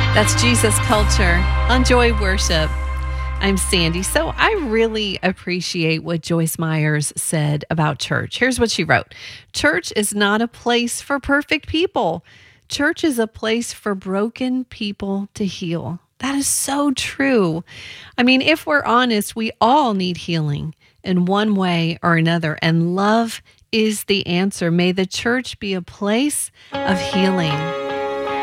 That's Jesus Culture on Joy Worship. I'm Sandy. So I really appreciate what Joyce Myers said about church. Here's what she wrote. Church is not a place for perfect people. Church is a place for broken people to heal. That is so true. I mean, if we're honest, we all need healing in one way or another, and love is the answer. May the church be a place of healing.